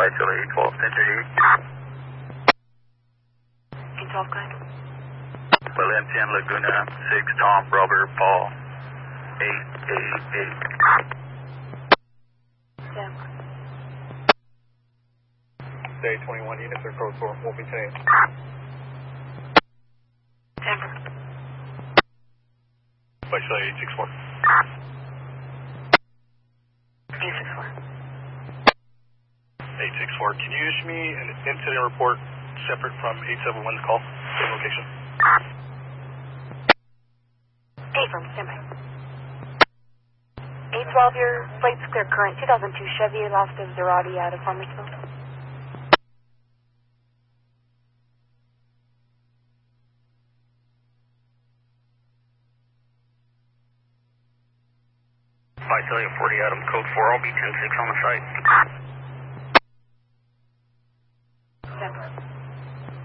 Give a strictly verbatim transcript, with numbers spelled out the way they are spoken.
Visalia eight twelve, ten thirty-eight. eight twelve, go ahead. Valencian Laguna, six Tom, Robert, Paul, eight eight eight. Sam. Day twenty-one units are code four, will be changed. Denver. Visalia eight six four. eight six four. eight six four, can you issue me an incident report separate from eight seven one's call? Same location. eight from, stand by. eight twelve, your flight's clear current, two thousand two Chevy, lost of Zerati out of Farmersville. Visalia forty Adam, code four, I'll be ten six on the site. Denver.